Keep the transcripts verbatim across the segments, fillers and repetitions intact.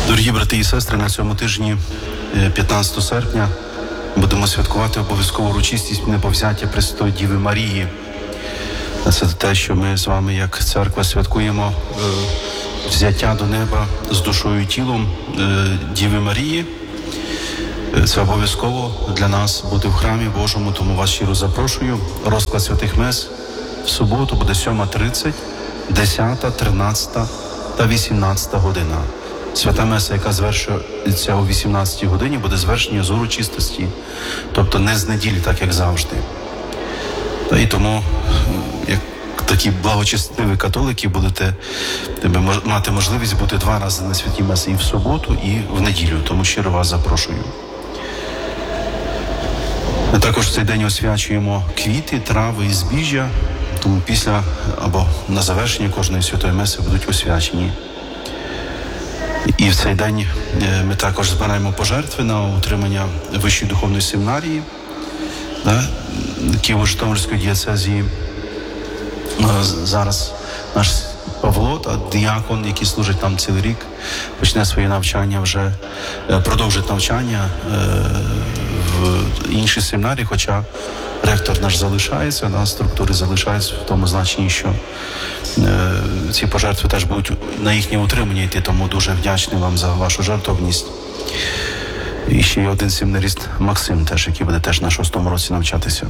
Дорогі брати і сестри, на цьому тижні, п'ятнадцятого серпня, будемо святкувати обов'язкову урочистість неповзяття Пресвятої Діви Марії. Це те, що ми з вами, як церква, святкуємо взяття до неба з душою і тілом Діви Марії. Це обов'язково для нас бути в храмі Божому, тому вас щиро запрошую. Розклад святих мес в суботу буде сьома тридцять, десята, тринадцята та вісімнадцята година. Свята меса, яка звершується о вісімнадцятій годині, буде звершення з урочистості, тобто не з неділі, так як завжди. Та і тому, як такі благочестиві католики, будете мати можливість бути два рази на святі меси і в суботу, і в неділю, тому щиро вас запрошую. Ми також в цей день освячуємо квіти, трави і збіжжя, тому після або на завершення кожної святої меси будуть освячені. І в цей день ми також збираємо пожертви на утримання Вищої духовної семінарії, да, Києво-Житомирської дієцезії. Зараз наш Павло, та діякон, який служить там цілий рік, почне своє навчання вже, продовжить навчання в іншій семінарії, хоча ректор наш залишається, да, структури залишаються в тому значенні, що е, ці пожертви теж будуть на їхнє утримання йти, тому дуже вдячний вам за вашу жертовність. І ще є один семінарист Максим теж, який буде теж на шостому році навчатися.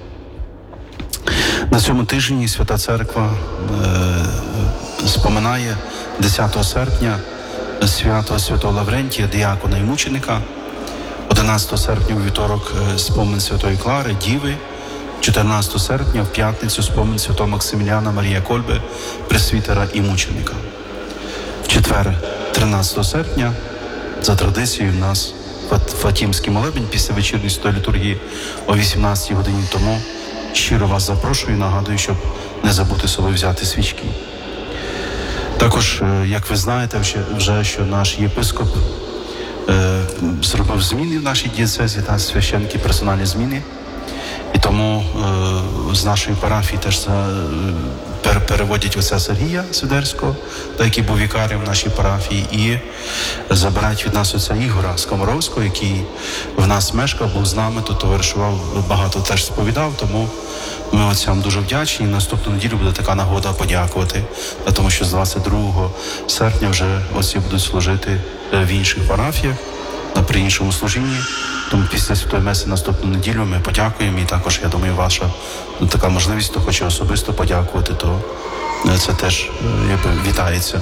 На цьому тижні Свята Церква е, споминає десятого серпня свято Святого Лаврентія, діякона і мученика. одинадцятого серпня у вівторок спомин Святої Клари, Діви, чотирнадцятого серпня в п'ятницю спомин Святого Максиміліана Марія Кольби, пресвітера і мученика. В четвер, тринадцятого серпня, за традицією, у нас Фатімський молебень після вечірньої святої літургії о вісімнадцятій годині. Тому щиро вас запрошую і нагадую, щоб не забути з собою взяти свічки. Також, як ви знаєте вже, вже що наш єпископ е, зробив зміни в нашій дієцезі, та священники персональні зміни. І тому е, з нашої парафії теж е, пер, переводять отця Сергія Свидерського, та який був вікарем в нашій парафії, і забирають від нас отця Ігора Скоморовського, який в нас мешкав, був з нами, тут товаришував, багато теж сповідав, тому ми отцям дуже вдячні. Наступну неділю буде така нагода подякувати, тому що з двадцять другого серпня вже отці будуть служити в інших парафіях, при іншому служінні. Тому після Святої Меси наступну неділю ми подякуємо, і також, я думаю, ваша така можливість, хто хоче особисто подякувати, то це теж якби вітається.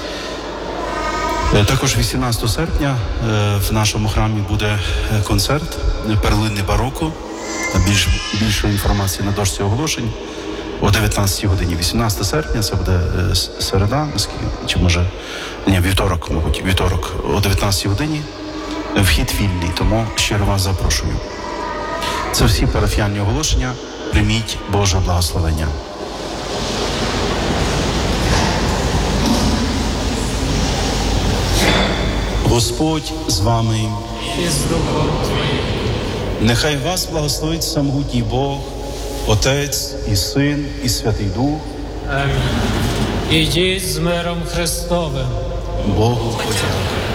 Також вісімнадцятого серпня в нашому храмі буде концерт «Перлини бароко». Більш, більше інформації на дошці оголошень о дев'ятнадцятій годині. вісімнадцятого серпня, це буде середа, чи може, ні, вівторок, мабуть, вівторок, о дев'ятнадцятій годині. Вхід вільний, тому щиро вас запрошую. Це всі парафіальні оголошення. Прийміть Боже благословення. Господь з вами. І з Духом Твоїм. Нехай вас благословить самогутній Бог, Отець і Син, і Святий Дух. Амінь. Ідіть з миром Христовим. Богу подяку.